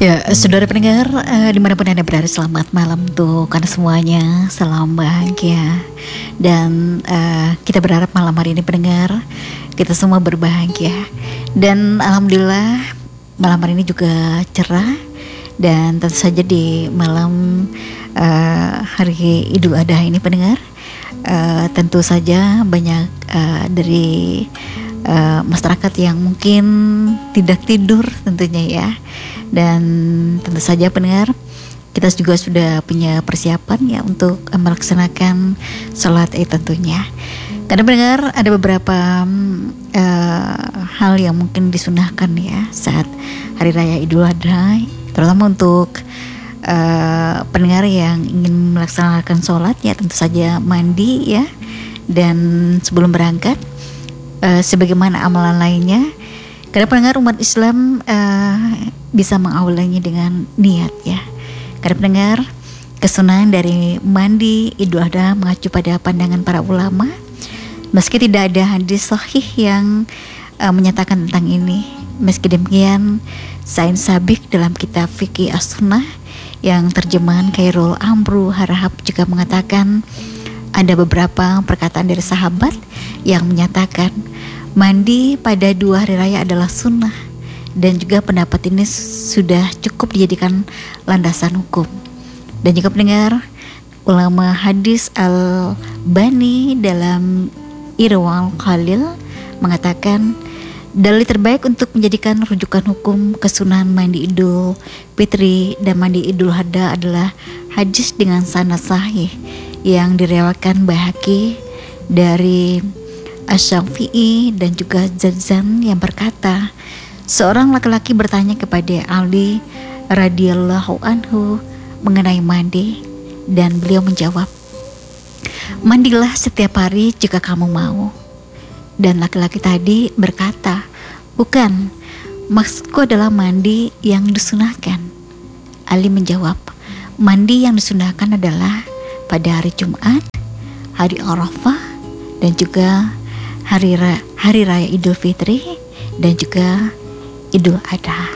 Ya, saudara pendengar, dimanapun Anda berada, selamat malam untuk Anda semuanya. Salam bahagia. Dan kita berharap malam hari ini pendengar, kita semua berbahagia. Dan Alhamdulillah malam hari ini juga cerah. Dan tentu saja di malam hari Idul Adha ini pendengar, tentu saja banyak dari masyarakat yang mungkin tidak tidur tentunya ya. Dan tentu saja pendengar, kita juga sudah punya persiapan ya untuk melaksanakan sholat Id tentunya. Karena pendengar, ada beberapa hal yang mungkin disunahkan ya saat Hari Raya Idul Adha, terutama untuk pendengar yang ingin melaksanakan sholat ya, tentu saja mandi ya. Dan sebelum berangkat, sebagaimana amalan lainnya, karena pendengar umat Islam bisa mengawalinya dengan niat ya. Karena pendengar, kesunahan dari mandi Idul Adha mengacu pada pandangan para ulama. Meski tidak ada hadis sahih yang menyatakan tentang ini, meski demikian, Sain Sabik dalam kitab Fikih As-Sunnah yang terjemahan Khairul Amru Harahap juga mengatakan ada beberapa perkataan dari sahabat yang menyatakan mandi pada 2 hari raya adalah sunnah, dan juga pendapat ini sudah cukup dijadikan landasan hukum. Dan juga pendengar, ulama hadis Al-Bani dalam Irwal Khalil mengatakan dalil terbaik untuk menjadikan rujukan hukum kesunahan mandi Idul Fitri dan mandi Idul Adha adalah hadis dengan sanad sahih yang diriwayatkan Baihaqi dari Asy-Syafi'i dan juga Zazan yang berkata, seorang laki-laki bertanya kepada Ali radhiyallahu anhu mengenai mandi, dan beliau menjawab, mandilah setiap hari jika kamu mau. Dan laki-laki tadi berkata, bukan, maksudku adalah mandi yang disunahkan. Ali menjawab, mandi yang disunahkan adalah pada hari Jumat, hari Arafah, dan juga hari raya Idul Fitri dan juga Idul Adha.